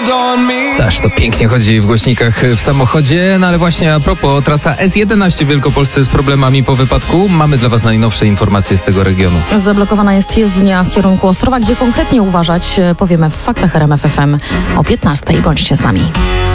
Też to pięknie chodzi w głośnikach w samochodzie, no ale właśnie a propos, trasa S11 w Wielkopolsce z problemami po wypadku. Mamy dla Was najnowsze informacje z tego regionu. Zablokowana jest jezdnia w kierunku Ostrowa. Gdzie konkretnie uważać, powiemy w Faktach RMF FM o 15:00. Bądźcie z nami.